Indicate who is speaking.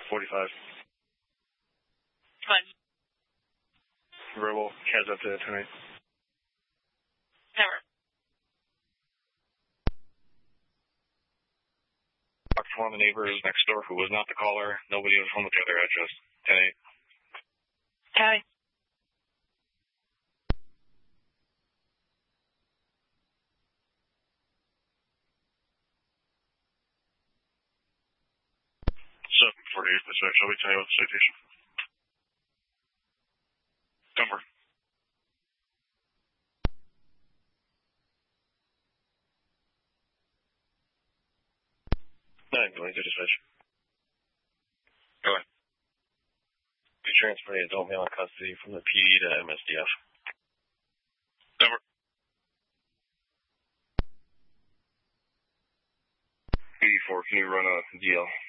Speaker 1: 45.
Speaker 2: Fine.
Speaker 1: Verbal, heads up to 10-8.
Speaker 2: Never.
Speaker 1: Talked to one of the neighbors next door who was not the caller. Nobody was home at the other address. 10-8.
Speaker 2: Copy.
Speaker 1: So, 48, dispatch. I'll be telling you about the citation. Number. Going to dispatch. Go ahead. You transfer the adult male in custody from the PD to MSDF. Number. 84, can you run a DL?